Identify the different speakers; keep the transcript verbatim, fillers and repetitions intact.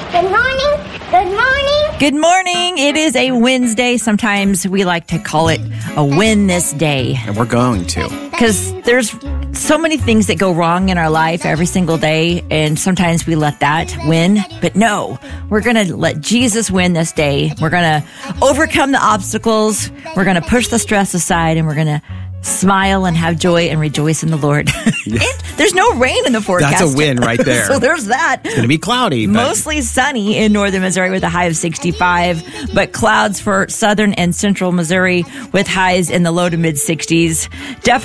Speaker 1: Good morning. Good morning.
Speaker 2: Good morning. It is a Wednesday. Sometimes we like to call it a win this day.
Speaker 3: And we're going to.
Speaker 2: Because there's so many things that go wrong in our life every single day. And sometimes we let that win. But no, we're going to let Jesus win this day. We're going to overcome the obstacles. We're going to push the stress aside. And we're going to smile and have joy and rejoice in the Lord.
Speaker 3: Yeah.
Speaker 2: There's no rain in the forecast.
Speaker 3: That's a win right there.
Speaker 2: So there's that.
Speaker 3: It's going to be cloudy. But
Speaker 2: Mostly sunny in northern Missouri with a high of sixty-five, but clouds for southern and central Missouri with highs in the low to mid sixties. Definitely